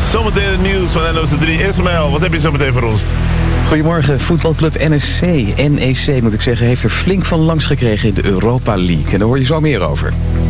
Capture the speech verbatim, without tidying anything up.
Zometeen het nieuws van N O C drie. Ismaël, wat heb je zo meteen voor ons? Goedemorgen, voetbalclub N S C. N E C moet ik zeggen, heeft er flink van langs gekregen in de Europa League. En daar hoor je zo meer over.